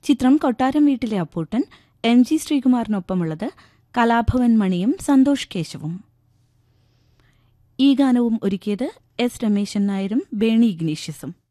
ചിത്രം കൊട്ടാരം വീട്ടിലെ അപ്പൂട്ടൻ. MG ശ്രീകുമാറിനൊപ്പമുള്ളത് കലാഭവൻ മണിയും സന്തോഷ് കേശവും. ഈ ഗാനവും ഒരുക്കിയത് S രമേശൻ നായരും ബേണി ഇഗ്നീഷ്യസും.